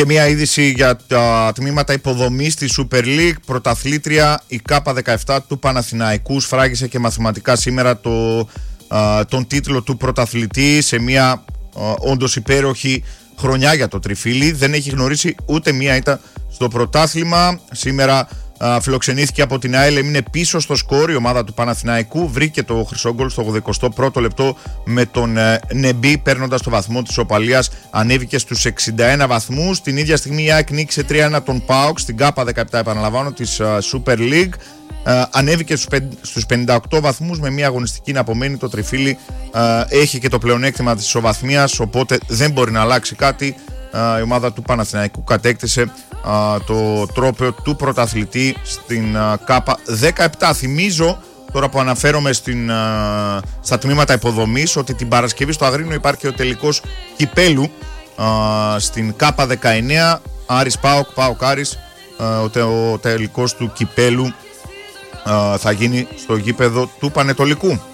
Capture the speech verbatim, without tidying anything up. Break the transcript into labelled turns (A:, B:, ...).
A: Και μια είδηση για τα τμήματα υποδομής στη Super League. Πρωταθλήτρια η ΚΑΠΑ δεκαεπτά του Παναθηναϊκού σφράγισε και μαθηματικά σήμερα το, α, τον τίτλο του πρωταθλητή σε μια α, όντως υπέροχη χρονιά για το τριφύλι. Δεν έχει γνωρίσει ούτε μία ήττα στο πρωτάθλημα. Σήμερα α, φιλοξενήθηκε από την ΑΕΛ, έμεινε πίσω στο σκορ η ομάδα του Παναθηναϊκού. Βρήκε το χρυσό γκολ στο ογδοηκοστό πρώτο λεπτό με τον ε, Νεμπί, παίρνοντας το βαθμό της οπαλίας. Ανέβηκε στους εξήντα ένα βαθμούς. Την ίδια στιγμή η ΑΕΚ νίκησε τρία ένα τον ΠΑΟΚ στην ΚΑΠΑ δεκαεπτά, επαναλαμβάνω, της α, Super League. Uh, ανέβηκε στους πενήντα οκτώ βαθμούς με μια αγωνιστική να απομένει. Το τριφύλι uh, έχει και το πλεονέκτημα της ισοβαθμίας, οπότε δεν μπορεί να αλλάξει κάτι. Uh, η ομάδα του Παναθηναϊκού κατέκτησε uh, το τρόπαιο του πρωταθλητή στην uh, ΚΑΠΑ δεκαεπτά. Θυμίζω, τώρα που αναφέρομαι στην, uh, στα τμήματα υποδομής, ότι την Παρασκευή στο Αγρίνο υπάρχει ο τελικός κυπέλου uh, στην ΚΑΠΑ δεκαεννέα, Άρης ΠΑΟΚ, ΠΑΟΚ Άρης. Uh, ο, τε, ο τελικός του κυπέλου Uh, θα γίνει στο γήπεδο του Πανετολικού.